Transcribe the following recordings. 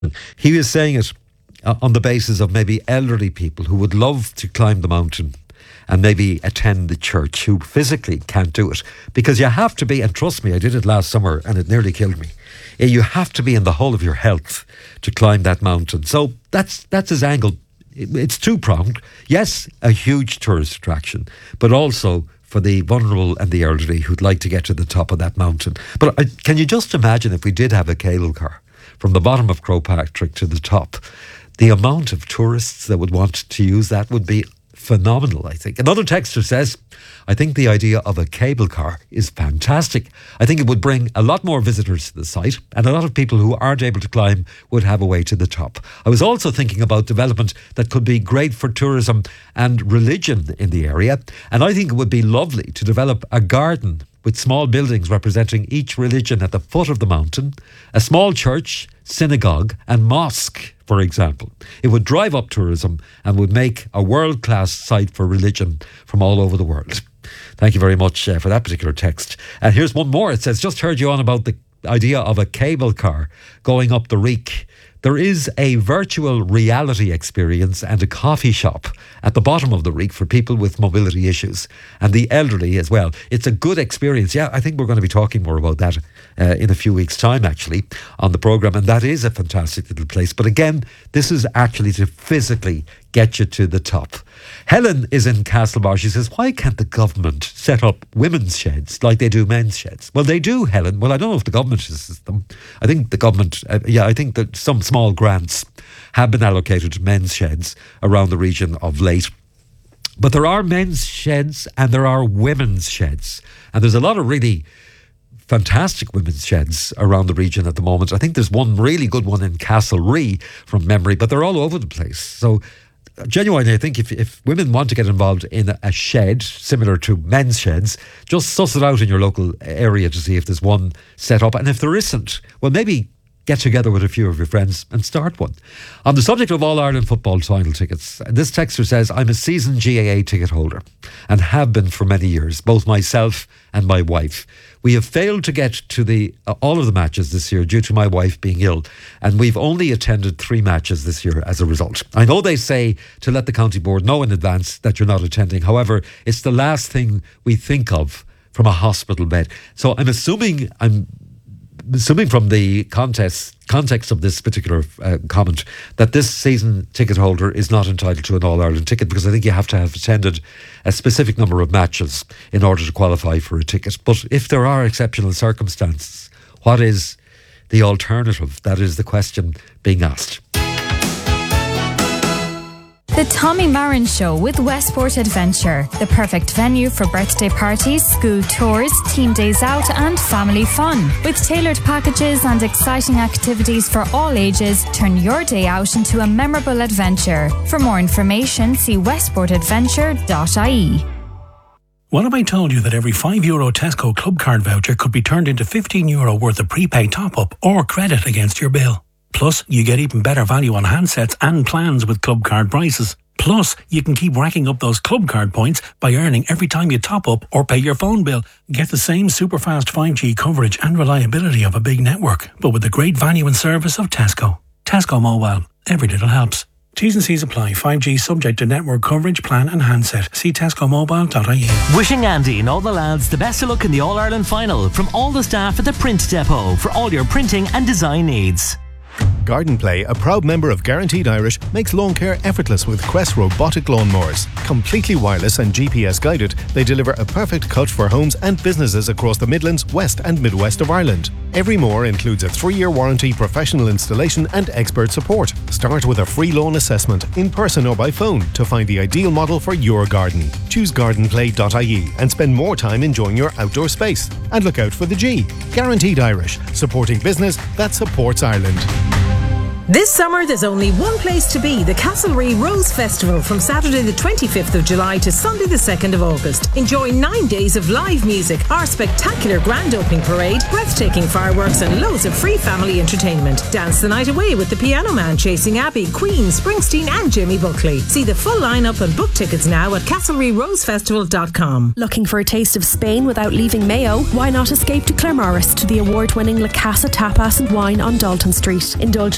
He was saying it on the basis of maybe elderly people who would love to climb the mountain and maybe attend the church, who physically can't do it. Because you have to be, and trust me, I did it last summer and it nearly killed me. You have to be in the whole of your health to climb that mountain. So that's his angle. It's two-pronged. Yes, a huge tourist attraction, but also for the vulnerable and the elderly who'd like to get to the top of that mountain. But can you just imagine if we did have a cable car from the bottom of Croagh Patrick to the top? The amount of tourists that would want to use that would be phenomenal, I think. Another texter says, I think the idea of a cable car is fantastic. I think it would bring a lot more visitors to the site, and a lot of people who aren't able to climb would have a way to the top. I was also thinking about development that could be great for tourism and religion in the area, and I think it would be lovely to develop a garden with small buildings representing each religion at the foot of the mountain, a small church, synagogue and mosque, for example. It would drive up tourism and would make a world-class site for religion from all over the world. Thank you very much for that particular text. And here's one more. It says, just heard you on about the idea of a cable car going up the Reek. There is a virtual reality experience and a coffee shop at the bottom of the Reek for people with mobility issues and the elderly as well. It's a good experience. Yeah, I think we're going to be talking more about that in a few weeks' time, actually, on the programme. And that is a fantastic little place. But again, this is actually to physically get you to the top. Helen is in Castlebar. She says, why can't the government set up women's sheds like they do men's sheds? Well, they do, Helen. Well, I don't know if the government is them. I think the government, I think that some small grants have been allocated to men's sheds around the region of late. But there are men's sheds and there are women's sheds. And there's a lot of really fantastic women's sheds around the region at the moment. I think there's one really good one in Castlerea from memory, but they're all over the place. So genuinely, I think if women want to get involved in a shed similar to men's sheds, just suss it out in your local area to see if there's one set up. And if there isn't, well, maybe get together with a few of your friends and start one. On the subject of All-Ireland football final tickets, this texter says, I'm a season GAA ticket holder and have been for many years, both myself and my wife. We have failed to get to all of the matches this year due to my wife being ill, and we've only attended 3 matches this year as a result. I know they say to let the county board know in advance that you're not attending. However, it's the last thing we think of from a hospital bed. So I'm assuming from the context of this particular comment that this season ticket holder is not entitled to an All-Ireland ticket, because I think you have to have attended a specific number of matches in order to qualify for a ticket. But if there are exceptional circumstances, what is the alternative? That is the question being asked. The Tommy Marin Show with Westport Adventure, the perfect venue for birthday parties, school tours, team days out and family fun. With tailored packages and exciting activities for all ages, turn your day out into a memorable adventure. For more information, see westportadventure.ie. What if I told you that every €5 Tesco Club Card voucher could be turned into €15 worth of prepaid top-up or credit against your bill? Plus, you get even better value on handsets and plans with Club Card prices. Plus, you can keep racking up those Club Card points by earning every time you top up or pay your phone bill. Get the same super fast 5G coverage and reliability of a big network, but with the great value and service of Tesco. Tesco Mobile. Every little helps. T's and C's apply. 5G subject to network coverage, plan and handset. See tescomobile.ie. Wishing Andy and all the lads the best of luck in the All-Ireland final from all the staff at the Print Depot for all your printing and design needs. Garden Play, a proud member of Guaranteed Irish, makes lawn care effortless with Quest robotic lawnmowers. Completely wireless and GPS guided, they deliver a perfect cut for homes and businesses across the Midlands, West and Midwest of Ireland. Every mower includes a 3-year warranty, professional installation and expert support. Start with a free lawn assessment, in person or by phone, to find the ideal model for your garden. Choose gardenplay.ie and spend more time enjoying your outdoor space. And look out for the G. Guaranteed Irish, supporting business that supports Ireland. This summer there's only one place to be, the Castlerea Rose Festival from Saturday the 25th of July to Sunday the 2nd of August. Enjoy 9 days of live music, our spectacular grand opening parade, breathtaking fireworks and loads of free family entertainment. Dance the night away with the Piano Man, Chasing Abbey, Queen, Springsteen and Jimmy Buckley. See the full lineup and book tickets now at castlerearosefestival.com. Looking for a taste of Spain without leaving Mayo? Why not escape to Claremorris to the award-winning La Casa Tapas and Wine on Dalton Street. Indulge in authentic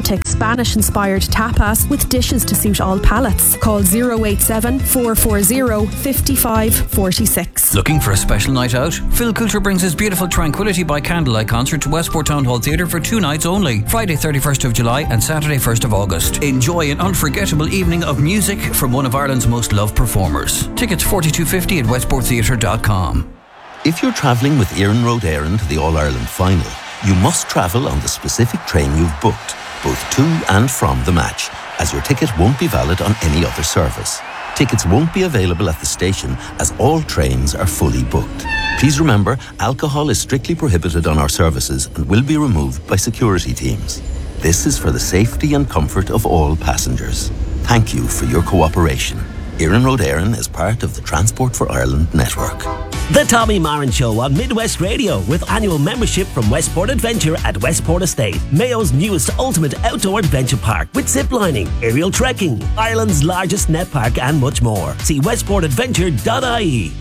authentic Spanish-inspired tapas with dishes to suit all palates. Call 087 440 5546. Looking for a special night out? Phil Coulter brings his beautiful Tranquility by Candlelight concert to Westport Town Hall Theatre for 2 nights only, Friday 31st of July and Saturday 1st of August. Enjoy an unforgettable evening of music from one of Ireland's most loved performers. Tickets $42.50 at westporttheatre.com. If you're travelling with Éireann Road Éireann to the All-Ireland final, you must travel on the specific train you've booked, both to and from the match, as your ticket won't be valid on any other service. Tickets won't be available at the station as all trains are fully booked. Please remember, alcohol is strictly prohibited on our services and will be removed by security teams. This is for the safety and comfort of all passengers. Thank you for your cooperation. Éireann Road Éireann is part of the Transport for Ireland network. The Tommy Marin Show on Midwest Radio, with annual membership from Westport Adventure at Westport Estate, Mayo's newest ultimate outdoor adventure park with ziplining, aerial trekking, Ireland's largest net park and much more. See westportadventure.ie.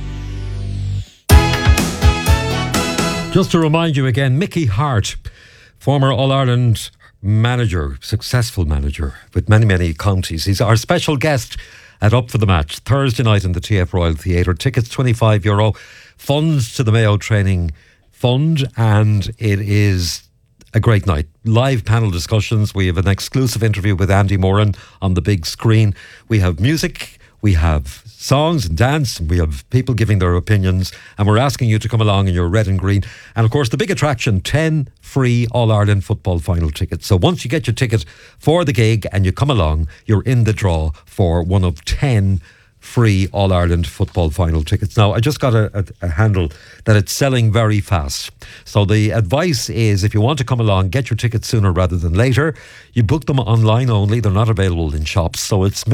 Just to remind you again, Mickey Hart, former All-Ireland manager, successful manager with many, many counties. He's our special guest at Up for the Match, Thursday night in the TF Royal Theatre. Tickets €25, funds to the Mayo Training Fund, and it is a great night. Live panel discussions. We have an exclusive interview with Andy Moran on the big screen. We have music, we have songs and dance, and we have people giving their opinions, and we're asking you to come along in your red and green. And of course, the big attraction, 10 free All-Ireland football final tickets. So once you get your ticket for the gig and you come along, you're in the draw for one of 10 free All-Ireland football final tickets. Now, I just got a handle that it's selling very fast. So the advice is, if you want to come along, get your tickets sooner rather than later. You book them online only. They're not available in shops. So it's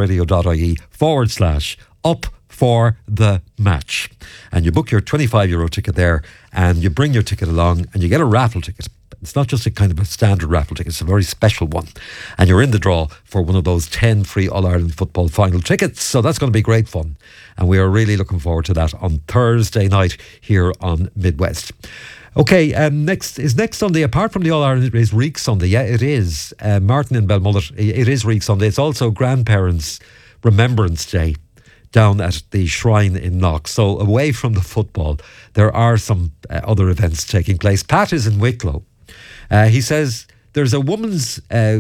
midwestradio.ie/up for the match. And you book your €25 ticket there, and you bring your ticket along, and you get a raffle ticket. It's not just a kind of a standard raffle ticket, it's a very special one. And you're in the draw for one of those 10 free All-Ireland football final tickets. So that's going to be great fun. And we are really looking forward to that on Thursday night here on Midwest. Okay, next Sunday, apart from the All-Ireland, is Reek Sunday. Yeah, it is. Martin in Belmullet, it is Reek Sunday. It's also Grandparents' Remembrance Day down at the Shrine in Knock. So away from the football, there are some other events taking place. Pat is in Wicklow. He says there's a women's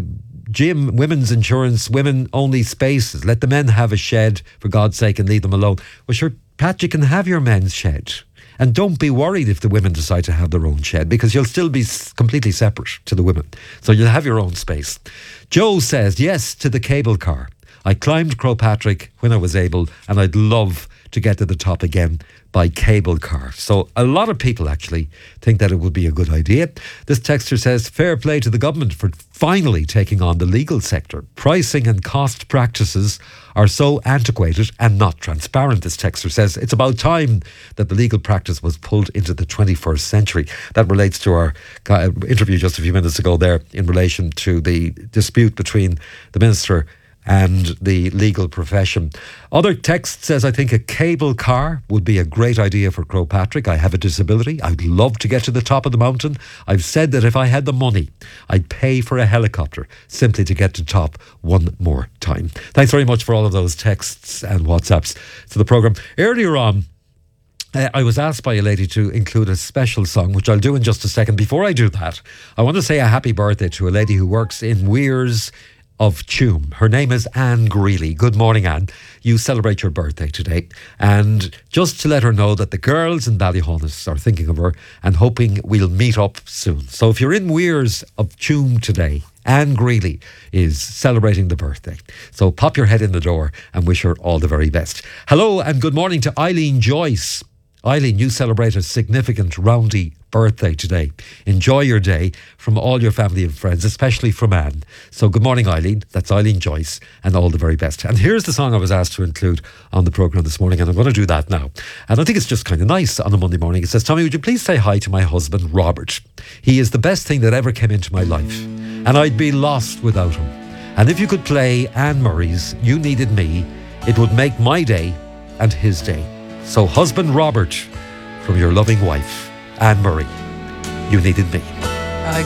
gym, women's insurance, women-only spaces. Let the men have a shed, for God's sake, and leave them alone. Well, sure, Pat, you can have your men's shed. And don't be worried if the women decide to have their own shed, because you'll still be completely separate to the women. So you'll have your own space. Joe says, yes to the cable car. I climbed Crowpatrick when I was able, and I'd love to get to the top again by cable car. So a lot of people actually think that it would be a good idea. This texter says, fair play to the government for finally taking on the legal sector. Pricing and cost practices are so antiquated and not transparent, this texter says. It's about time that the legal practice was pulled into the 21st century. That relates to our interview just a few minutes ago there in relation to the dispute between the Minister and the legal profession. Other text says, I think a cable car would be a great idea for Crowpatrick. I have a disability. I'd love to get to the top of the mountain. I've said that if I had the money, I'd pay for a helicopter simply to get to top one more time. Thanks very much for all of those texts and WhatsApps to the programme. Earlier on, I was asked by a lady to include a special song, which I'll do in just a second. Before I do that, I want to say a happy birthday to a lady who works in Weirs of Tuam. Her name is Anne Greeley. Good morning, Anne. You celebrate your birthday today. And just to let her know that the girls in Ballyhonus are thinking of her and hoping we'll meet up soon. So if you're in Weirs of Tuam today, Anne Greeley is celebrating the birthday. So pop your head in the door and wish her all the very best. Hello and good morning to Eileen Joyce. Eileen, you celebrate a significant roundy birthday today. Enjoy your day from all your family and friends, especially from Anne. So good morning, Eileen. That's Eileen Joyce, and all the very best. And here's the song I was asked to include on the programme this morning, and I'm going to do that now. And I think it's just kind of nice on a Monday morning. It says, Tommy, would you please say hi to my husband, Robert? He is the best thing that ever came into my life, and I'd be lost without him. And if you could play Anne Murray's You Needed Me, it would make my day and his day. So husband Robert, from your loving wife, Anne Murray, You Needed Me.